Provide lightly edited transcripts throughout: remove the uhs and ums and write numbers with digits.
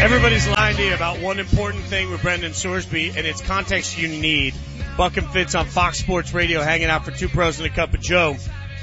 Everybody's lying to you about one important thing with Brendan Sorsby, and it's context you need. Buck and Fitz on Fox Sports Radio, hanging out for two pros and a cup of Joe.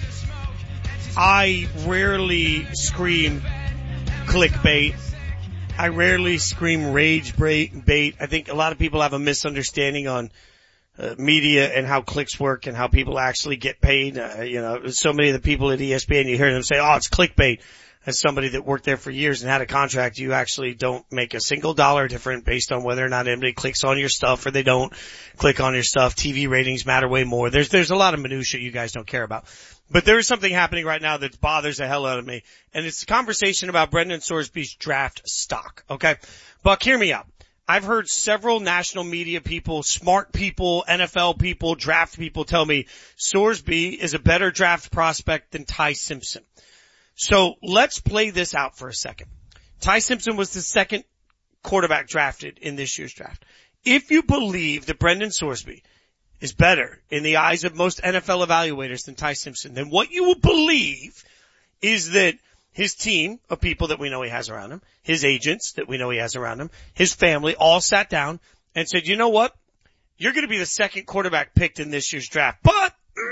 I rarely scream clickbait. I rarely scream rage bait. I think a lot of people have a misunderstanding on media and how clicks work and how people actually get paid. So many of the people at ESPN, you hear them say, oh, it's clickbait. As somebody that worked there for years and had a contract, you actually don't make a single dollar different based on whether or not anybody clicks on your stuff or they don't click on your stuff. TV ratings matter way more. There's a lot of minutia you guys don't care about. But there is something happening right now that bothers the hell out of me, and it's a conversation about Brendan Sorsby's draft stock, okay? Buck, hear me out. I've heard several national media people, smart people, NFL people, draft people tell me Sorsby is a better draft prospect than Ty Simpson. So let's play this out for a second. Ty Simpson was the second quarterback drafted in this year's draft. If you believe that Brendan Sorsby is better in the eyes of most NFL evaluators than Ty Simpson, then what you will believe is that his team of people that we know he has around him, his agents that we know he has around him, his family all sat down and said, you know what? You're going to be the second quarterback picked in this year's draft, but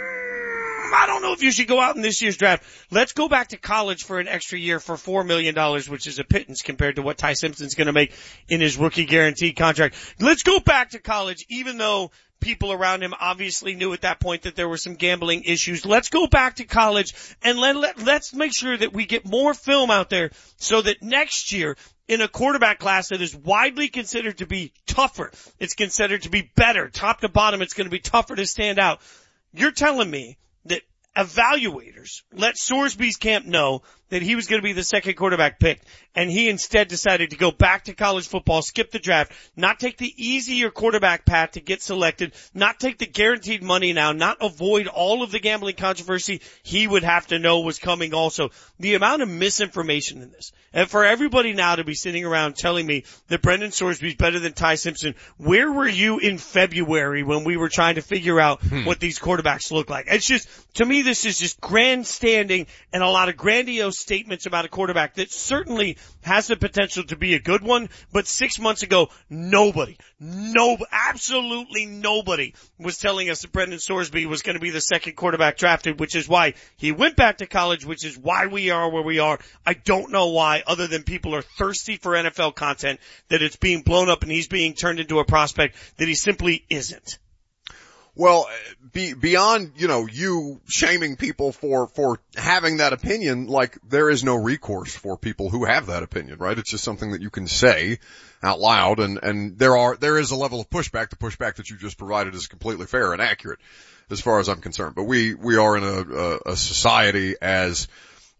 I don't know if you should go out in this year's draft. Let's go back to college for an extra year for $4 million, which is a pittance compared to what Ty Simpson's going to make in his rookie guaranteed contract. Let's go back to college, even though people around him obviously knew at that point that there were some gambling issues. Let's go back to college and let's make sure that we get more film out there so that next year in a quarterback class that is widely considered to be tougher, it's considered to be better, top to bottom, it's going to be tougher to stand out. You're telling me that evaluators let Sorsby's camp know that he was going to be the second quarterback picked, and he instead decided to go back to college football, skip the draft, not take the easier quarterback path to get selected, not take the guaranteed money now, not avoid all of the gambling controversy he would have to know was coming also. The amount of misinformation in this, and for everybody now to be sitting around telling me that Brendan Sorsby is better than Ty Simpson, where were you in February when we were trying to figure out what these quarterbacks look like? It's just, to me, this is just grandstanding and a lot of grandiose statements about a quarterback that certainly has the potential to be a good one, but 6 months ago, absolutely nobody was telling us that Brendan Sorsby was going to be the second quarterback drafted, which is why he went back to college, which is why we are where we are. I don't know why, other than people are thirsty for NFL content, that it's being blown up and he's being turned into a prospect that he simply isn't. Well, beyond, you shaming people for having that opinion, like, there is no recourse for people who have that opinion, right? It's just something that you can say out loud, and there is a level of pushback. The pushback that you just provided is completely fair and accurate as far as I'm concerned. But we are in a society as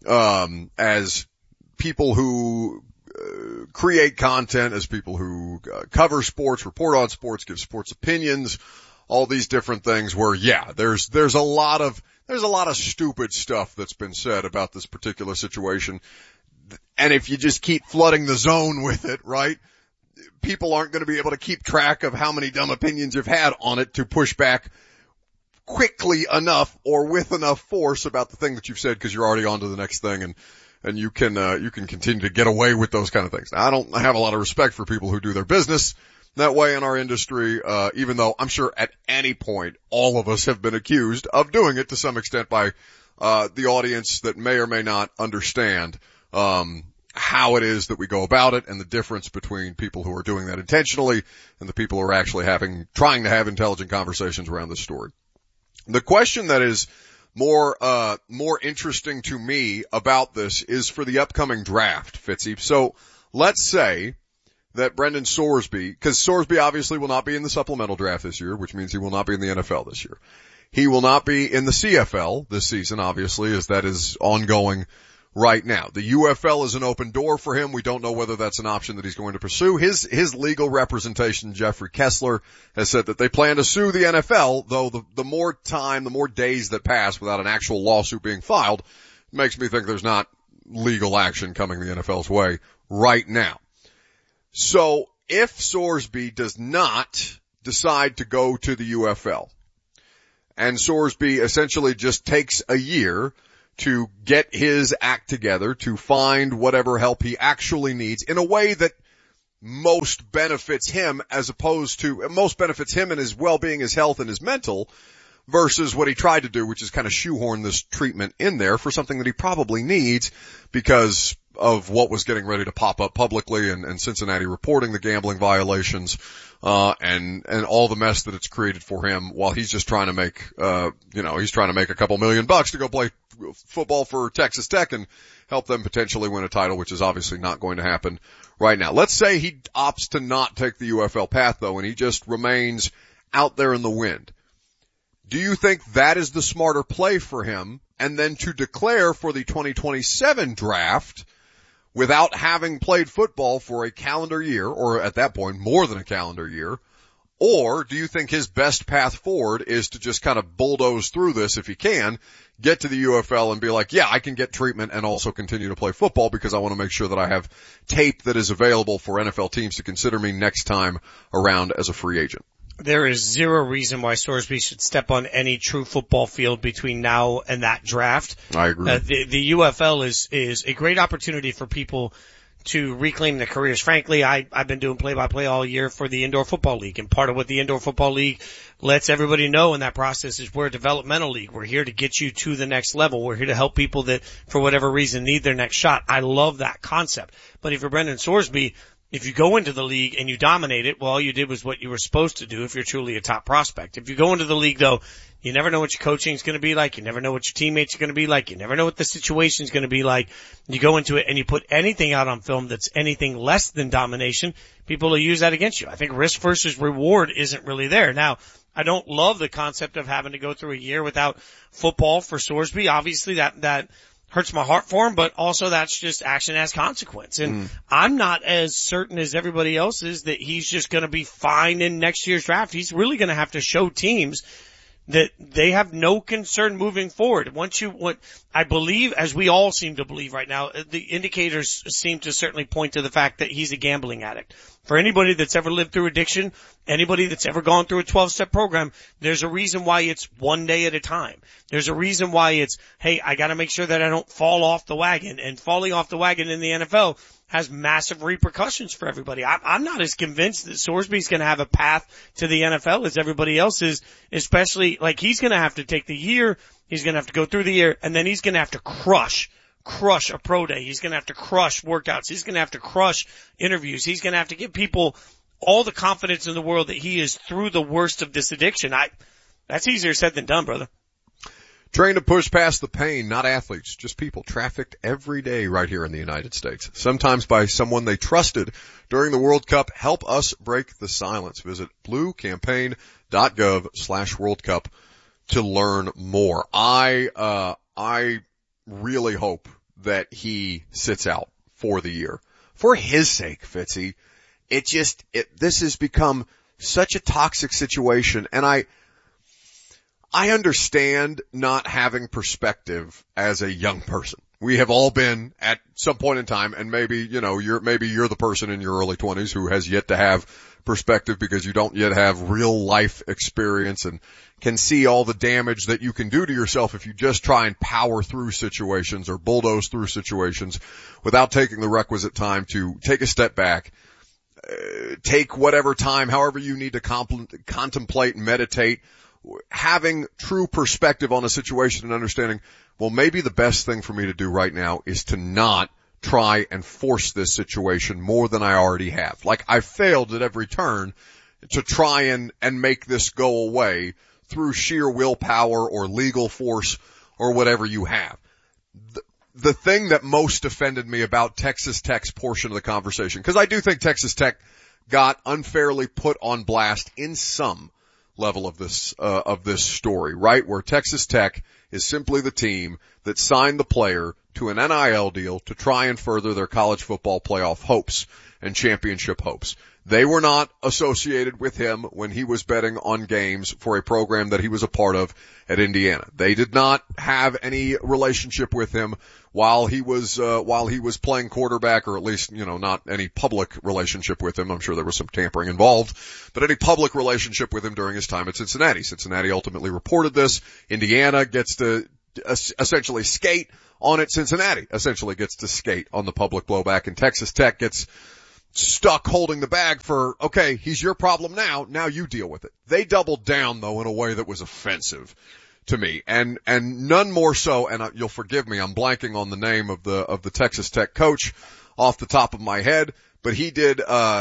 people who create content, as people who cover sports, report on sports, give sports opinions, all these different things where, there's a lot of stupid stuff that's been said about this particular situation. And if you just keep flooding the zone with it, right, people aren't going to be able to keep track of how many dumb opinions you've had on it to push back quickly enough or with enough force about the thing that you've said, because you're already on to the next thing, and you can continue to get away with those kind of things. Now, I don't have a lot of respect for people who do their business that way in our industry, even though I'm sure at any point all of us have been accused of doing it to some extent by the audience that may or may not understand how it is that we go about it, and the difference between people who are doing that intentionally and the people who are actually trying to have intelligent conversations around this story. The question that is more interesting to me about this is for the upcoming draft, Fitzy. So let's say that Brendan Sorsby, because Sorsby obviously will not be in the supplemental draft this year, which means he will not be in the NFL this year. He will not be in the CFL this season, obviously, as that is ongoing right now. The UFL is an open door for him. We don't know whether that's an option that he's going to pursue. His legal representation, Jeffrey Kessler, has said that they plan to sue the NFL, though the more days that pass without an actual lawsuit being filed makes me think there's not legal action coming the NFL's way right now. So if Sorsby does not decide to go to the UFL, and Sorsby essentially just takes a year to get his act together, to find whatever help he actually needs in a way that most benefits him in his well-being, his health, and his mental, versus what he tried to do, which is kind of shoehorn this treatment in there for something that he probably needs because of what was getting ready to pop up publicly and Cincinnati reporting the gambling violations, and all the mess that it's created for him while he's just trying to make, he's trying to make a couple $1 million to go play football for Texas Tech and help them potentially win a title, which is obviously not going to happen right now. Let's say he opts to not take the UFL path though, and he just remains out there in the wind. Do you think that is the smarter play for him? And then to declare for the 2027 draft without having played football for a calendar year, or at that point more than a calendar year? Or do you think his best path forward is to just kind of bulldoze through this if he can, get to the UFL and be like, yeah, I can get treatment and also continue to play football because I want to make sure that I have tape that is available for NFL teams to consider me next time around as a free agent? There is zero reason why Sorsby should step on any true football field between now and that draft. I agree. The UFL is a great opportunity for people to reclaim their careers. Frankly, I've been doing play-by-play all year for the Indoor Football League, and part of what the Indoor Football League lets everybody know in that process is we're a developmental league. We're here to get you to the next level. We're here to help people that, for whatever reason, need their next shot. I love that concept. But if you're Brendan Sorsby, if you go into the league and you dominate it, well, all you did was what you were supposed to do if you're truly a top prospect. If you go into the league, though, you never know what your coaching is going to be like. You never know what your teammates are going to be like. You never know what the situation is going to be like. You go into it and you put anything out on film that's anything less than domination, people will use that against you. I think risk versus reward isn't really there. Now, I don't love the concept of having to go through a year without football for Sorsby. Obviously, that hurts my heart for him, but also that's just action has consequence. And I'm not as certain as everybody else is that he's just going to be fine in next year's draft. He's really going to have to show teams that they have no concern moving forward. What I believe, as we all seem to believe right now, the indicators seem to certainly point to the fact that he's a gambling addict. For anybody that's ever lived through addiction, anybody that's ever gone through a 12-step program, there's a reason why it's one day at a time. There's a reason why it's, hey, I gotta make sure that I don't fall off the wagon. And falling off the wagon in the NFL has massive repercussions for everybody. I'm not as convinced that Sorsby's going to have a path to the NFL as everybody else is, especially like he's going to have to take the year, he's going to have to go through the year, and then he's going to have to crush a pro day. He's going to have to crush workouts. He's going to have to crush interviews. He's going to have to give people all the confidence in the world that he is through the worst of this addiction. That's easier said than done, brother. Trained to push past the pain, not athletes, just people trafficked every day right here in the United States, sometimes by someone they trusted during the World Cup. Help us break the silence. Visit bluecampaign.gov/World Cup to learn more. I really hope that he sits out for the year. For his sake, Fitzy. This has become such a toxic situation, and I understand not having perspective as a young person. We have all been at some point in time, and maybe you're the person in your early 20s who has yet to have perspective because you don't yet have real life experience and can see all the damage that you can do to yourself if you just try and power through situations or bulldoze through situations without taking the requisite time to take a step back, take whatever time, however you need to contemplate and meditate, having true perspective on a situation and understanding, well, maybe the best thing for me to do right now is to not try and force this situation more than I already have. Like, I failed at every turn to try and make this go away through sheer willpower or legal force or whatever you have. The thing that most offended me about Texas Tech's portion of the conversation, because I do think Texas Tech got unfairly put on blast in some level of this story, right? Where Texas Tech is simply the team that signed the player to an NIL deal to try and further their college football playoff hopes and championship hopes. They were not associated with him when he was betting on games for a program that he was a part of at Indiana. They did not have any relationship with him while he was playing quarterback, or at least, not any public relationship with him. I'm sure there was some tampering involved, but any public relationship with him during his time at Cincinnati. Cincinnati ultimately reported this. Indiana gets to essentially skate on it. Cincinnati essentially gets to skate on the public blowback, and Texas Tech gets stuck holding the bag for, okay, he's your problem now you deal with it. They doubled down though in a way that was offensive to me, and none more so, and you'll forgive me, I'm blanking on the name of the Texas Tech coach off the top of my head, but he did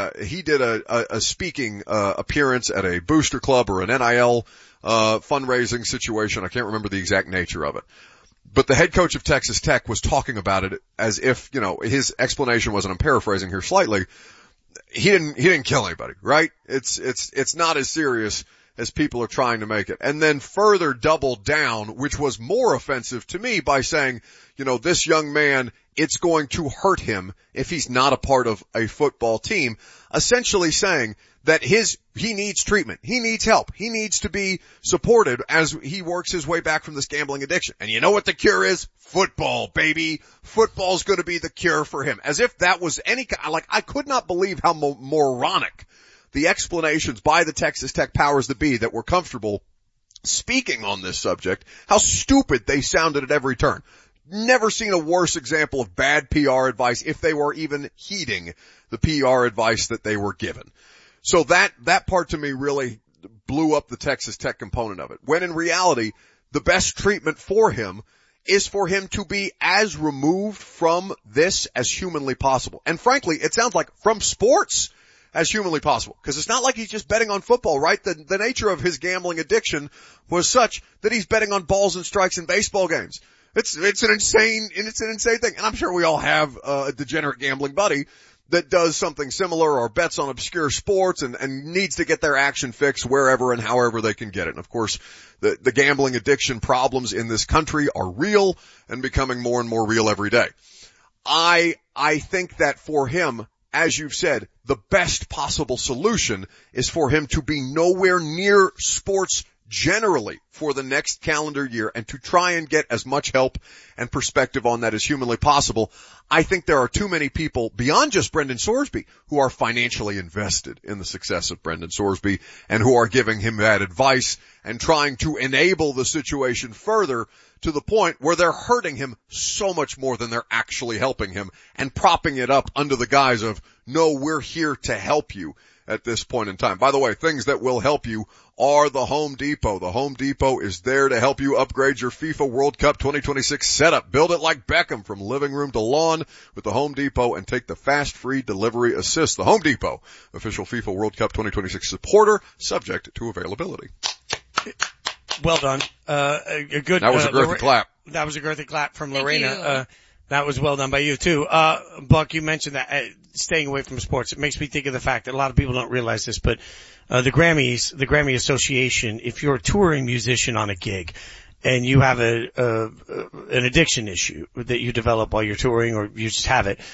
a speaking appearance at a booster club or an NIL fundraising situation. I can't remember the exact nature of it. But the head coach of Texas Tech was talking about it as if, his explanation was, and I'm paraphrasing here slightly, he didn't kill anybody, right? It's not as serious as people are trying to make it. And then further doubled down, which was more offensive to me, by saying, this young man, it's going to hurt him if he's not a part of a football team, essentially saying that he needs treatment. He needs help. He needs to be supported as he works his way back from this gambling addiction. And you know what the cure is? Football, baby. Football's going to be the cure for him. As if that was I could not believe how moronic the explanations by the Texas Tech powers that be that were comfortable speaking on this subject, how stupid they sounded at every turn. Never seen a worse example of bad PR advice if they were even heeding the PR advice that they were given. So that part to me really blew up the Texas Tech component of it. When in reality, the best treatment for him is for him to be as removed from this as humanly possible. And frankly, it sounds like from sports as humanly possible. Because it's not like he's just betting on football, right? The nature of his gambling addiction was such that he's betting on balls and strikes in baseball games. It's an insane thing. And I'm sure we all have a degenerate gambling buddy that does something similar or bets on obscure sports and needs to get their action fix wherever and however they can get it. And of course, the gambling addiction problems in this country are real and becoming more and more real every day. I think that for him, as you've said, the best possible solution is for him to be nowhere near sports generally for the next calendar year and to try and get as much help and perspective on that as humanly possible. I think there are too many people beyond just Brendan Sorsby who are financially invested in the success of Brendan Sorsby and who are giving him that advice and trying to enable the situation further to the point where they're hurting him so much more than they're actually helping him and propping it up under the guise of, no, we're here to help you at this point in time. By the way, things that will help you are the Home Depot. The Home Depot is there to help you upgrade your FIFA World Cup 2026 setup. Build it like Beckham from living room to lawn with the Home Depot and take the fast free delivery assist. The Home Depot, official FIFA World Cup 2026 supporter, subject to availability. Well done. A good. That was a girthy clap. That was a girthy clap from Thank Lorena. That was well done by you too. Buck, you mentioned that staying away from sports. It makes me think of the fact that a lot of people don't realize this, but the Grammy Association, if you're a touring musician on a gig and you have an addiction issue that you develop while you're touring or you just have it,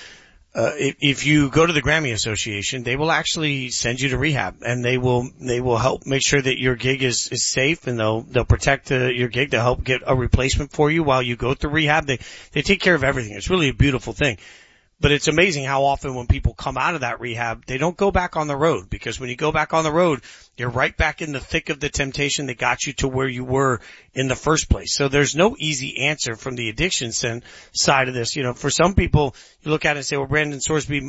if you go to the Grammy Association, they will actually send you to rehab and they will help make sure that your gig is safe, and they'll protect your gig. They'll help get a replacement for you while you go through rehab. They take care of everything. It's really a beautiful thing. But it's amazing how often when people come out of that rehab, they don't go back on the road, because when you go back on the road, you're right back in the thick of the temptation that got you to where you were in the first place. So there's no easy answer from the addiction side of this. For some people, you look at it and say, well, Brandon Sorsby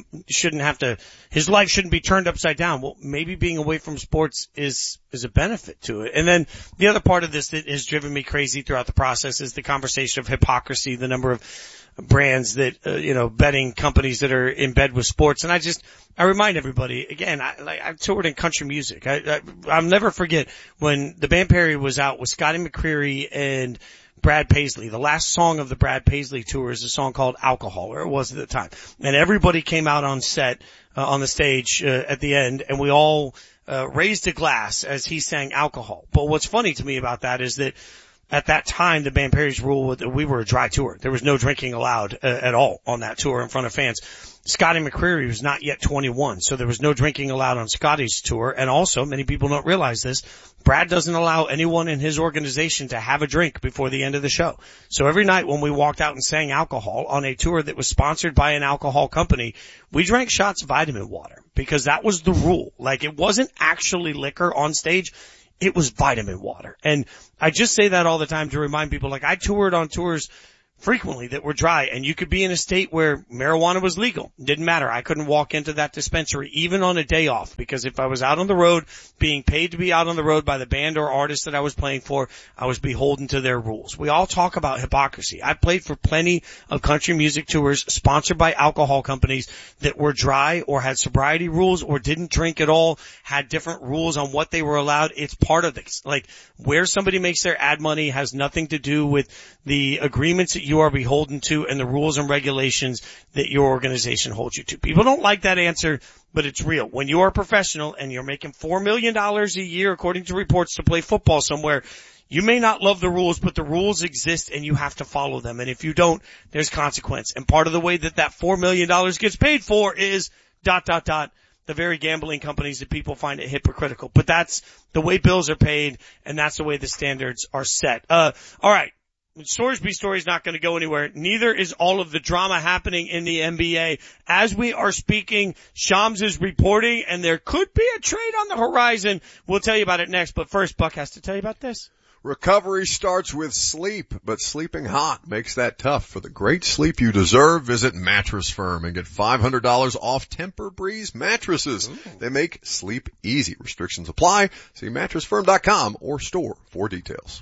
his life shouldn't be turned upside down. Well, maybe being away from sports is a benefit to it. And then the other part of this that has driven me crazy throughout the process is the conversation of hypocrisy, the number of brands that, betting companies that are in bed with sports. And I remind everybody, again, I toured in country music. I'll never forget when the band Perry was out with Scotty McCreery and Brad Paisley. The last song of the Brad Paisley tour is a song called Alcohol, or it was at the time. And everybody came out on set, on the stage, at the end, and we all, raised a glass as he sang Alcohol. But what's funny to me about that is that at that time, the band Perry's rule, we were a dry tour. There was no drinking allowed at all on that tour in front of fans. Scotty McCreery was not yet 21, so there was no drinking allowed on Scotty's tour. And also, many people don't realize this, Brad doesn't allow anyone in his organization to have a drink before the end of the show. So every night when we walked out and sang Alcohol on a tour that was sponsored by an alcohol company, we drank shots of vitamin water, because that was the rule. Like, it wasn't actually liquor on stage. It was vitamin water. And I just say that all the time to remind people, like, I toured on tours frequently that were dry, and you could be in a state where marijuana was legal. It didn't matter. I couldn't walk into that dispensary even on a day off, because if I was out on the road, being paid to be out on the road by the band or artist that I was playing for, I was beholden to their rules. We all talk about hypocrisy. I played for plenty of country music tours sponsored by alcohol companies that were dry or had sobriety rules or didn't drink at all, had different rules on what they were allowed. It's part of this. Like, where somebody makes their ad money has nothing to do with the agreements that you are beholden to and the rules and regulations that your organization holds you to. People don't like that answer, but it's real. When you are a professional and you're making $4 million a year, according to reports, to play football somewhere, you may not love the rules, but the rules exist and you have to follow them. And if you don't, there's consequence. And part of the way that $4 million gets paid for is ... the very gambling companies that people find it hypocritical. But that's the way bills are paid, and that's the way the standards are set. All right. Sorsby story is not going to go anywhere. Neither is all of the drama happening in the NBA. As we are speaking, Shams is reporting, and there could be a trade on the horizon. We'll tell you about it next, but first, Buck has to tell you about this. Recovery starts with sleep, but sleeping hot makes that tough. For the great sleep you deserve, visit Mattress Firm and get $500 off Tempur-Breeze mattresses. Ooh. They make sleep easy. Restrictions apply. See mattressfirm.com or store for details.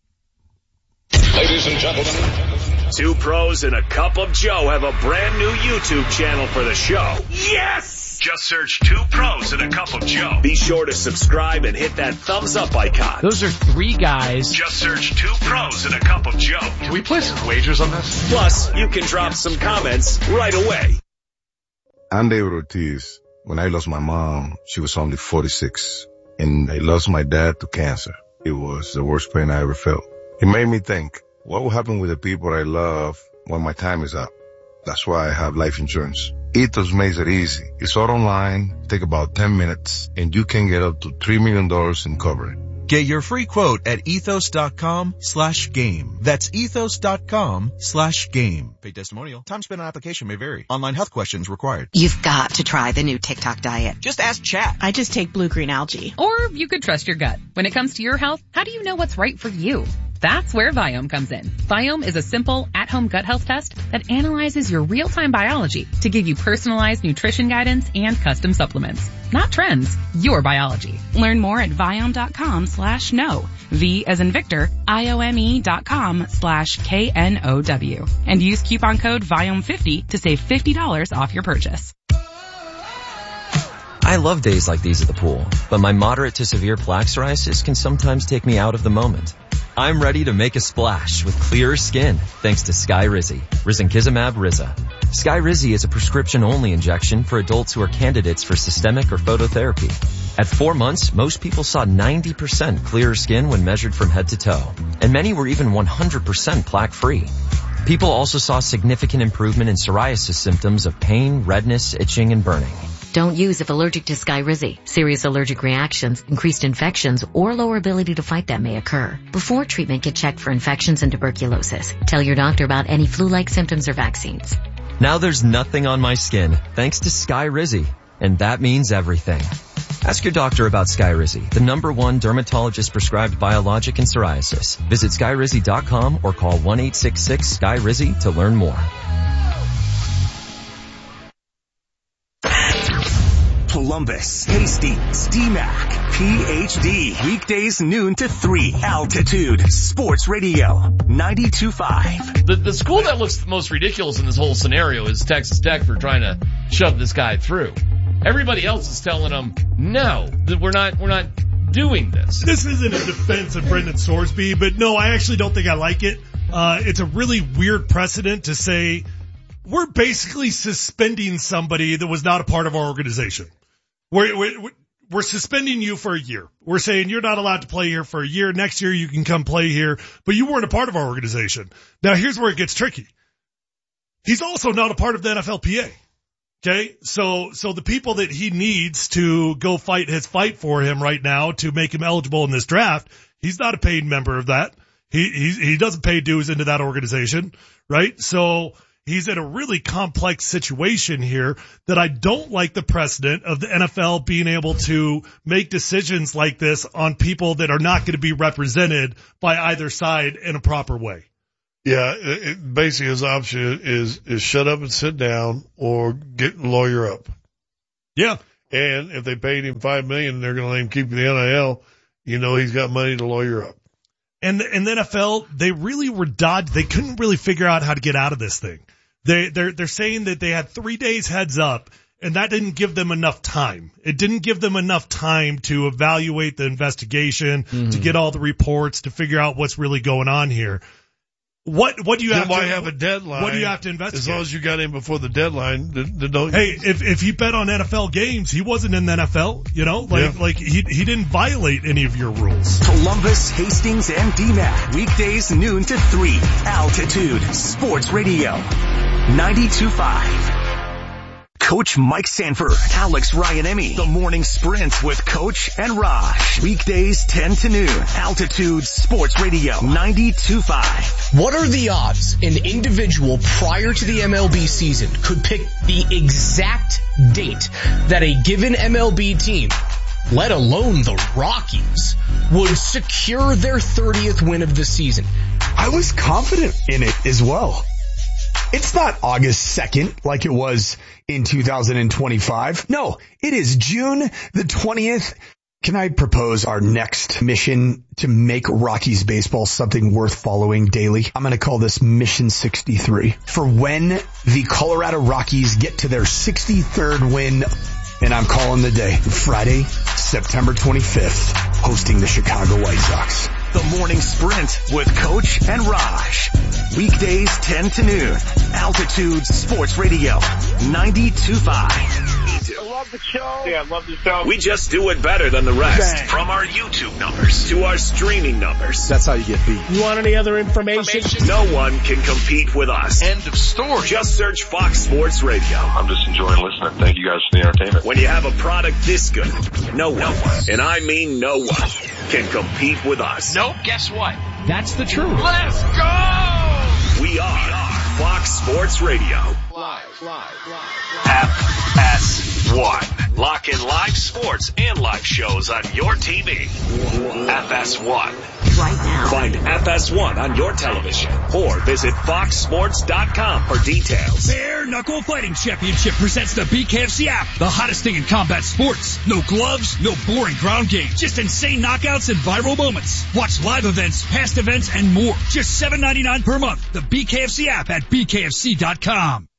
Ladies and gentlemen, two pros and a cup of Joe have a brand new YouTube channel for the show. Yes! Just search Two Pros and a Cup of Joe. Be sure to subscribe and hit that thumbs up icon. Those are three guys. Just search Two Pros and a Cup of Joe. Can we place some wagers on this? Plus, you can drop some comments right away. I'm David Ortiz. When I lost my mom, she was only 46. And I lost my dad to cancer. It was the worst pain I ever felt. It made me think, what will happen with the people I love when my time is up? That's why I have life insurance. Ethos makes it easy. It's all online, take about 10 minutes, and you can get up to $3 million in coverage. Get your free quote at ethos.com/game. That's ethos.com/game. Paid testimonial. Time spent on application may vary. Online health questions required. You've got to try the new TikTok diet. Just ask chat. I just take blue-green algae. Or you could trust your gut. When it comes to your health, how do you know what's right for you? That's where Viome comes in. Viome is a simple, at-home gut health test that analyzes your real-time biology to give you personalized nutrition guidance and custom supplements. Not trends, your biology. Learn more at Viome.com/know. V as in Victor, IOME.com/KNOW. And use coupon code Viome50 to save $50 off your purchase. I love days like these at the pool, but my moderate to severe plaque psoriasis can sometimes take me out of the moment. I'm ready to make a splash with clearer skin thanks to Skyrizi, risankizumab Riza. Skyrizi is a prescription-only injection for adults who are candidates for systemic or phototherapy. At 4 months, most people saw 90% clearer skin when measured from head to toe, and many were even 100% plaque-free. People also saw significant improvement in psoriasis symptoms of pain, redness, itching, and burning. Don't use if allergic to Skyrizi. Serious allergic reactions, increased infections, or lower ability to fight them may occur. Before treatment, get checked for infections and tuberculosis. Tell your doctor about any flu-like symptoms or vaccines. Now there's nothing on my skin thanks to Skyrizi, and that means everything. Ask your doctor about Skyrizi, the #1 dermatologist-prescribed biologic in psoriasis. Visit Skyrizi.com or call 1-866-SKYRIZI to learn more. Columbus, Hastings, DMAC, PhD. Weekdays noon to 3. Altitude Sports Radio 92.5. The school that looks most ridiculous in this whole scenario is Texas Tech for trying to shove this guy through. Everybody else is telling them, no, that we're not doing this. This isn't a defense of Brendan Sorsby, but no, I actually don't think I like it. It's a really weird precedent to say we're basically suspending somebody that was not a part of our organization. We're suspending you for a year. We're saying you're not allowed to play here for a year. Next year you can come play here, but you weren't a part of our organization. Now here's where it gets tricky. He's also not a part of the NFLPA. Okay. So the people that he needs to go fight his fight for him right now to make him eligible in this draft, he's not a paid member of that. He doesn't pay dues into that organization, right? So he's in a really complex situation here that I don't like the precedent of the NFL being able to make decisions like this on people that are not going to be represented by either side in a proper way. Yeah, basically his option is shut up and sit down or lawyer up. Yeah. And if they paid him $5 million and they're going to let him keep the NIL, he's got money to lawyer up. And the NFL, they really were dodged. They couldn't really figure out how to get out of this thing. They're saying that they had 3 days heads up, and that didn't give them enough time. It didn't give them enough time to evaluate the investigation, to get all the reports, to figure out what's really going on here. What do you have to have a deadline? What do you have to investigate? As long as you got in before the deadline, don't. Hey, if he bet on NFL games, he wasn't in the NFL. He didn't violate any of your rules. Columbus, Hastings, and DMAC weekdays noon to 3. Altitude Sports Radio 92.5. Coach Mike Sanford, Alex Ryan-Emmy, The Morning Sprint with Coach and Raj. Weekdays 10 to noon. Altitude Sports Radio 92.5. What are the odds an individual prior to the MLB season could pick the exact date that a given MLB team, let alone the Rockies, would secure their 30th win of the season? I was confident in it as well. It's not August 2nd like it was in 2025. No, it is June the 20th. Can I propose our next mission to make Rockies baseball something worth following daily? I'm going to call this Mission 63. For when the Colorado Rockies get to their 63rd win, and I'm calling the day Friday, September 25th, hosting the Chicago White Sox. The Morning Sprint with Coach and Raj. Weekdays 10 to noon. Altitude Sports Radio 92.5. I love the show. Yeah, I love the show. We just do it better than the rest. Bang. From our YouTube numbers to our streaming numbers. That's how you get beat. You want any other information? No one can compete with us. End of story. Just search Fox Sports Radio. I'm just enjoying listening. Thank you guys for the entertainment. When you have a product this good, no one, and I mean no one, can compete with us. Nope, guess what? That's the truth. Let's go! We are Fox Sports Radio. Live. FS1. Lock in live sports and live shows on your TV. FS1. Right now. Find FS1 on your television or visit foxsports.com for details. Bare Knuckle Fighting Championship presents the BKFC app, the hottest thing in combat sports. No gloves, no boring ground games, just insane knockouts and viral moments. Watch live events, past events, and more. Just $7.99 per month. The BKFC app at BKFC.com.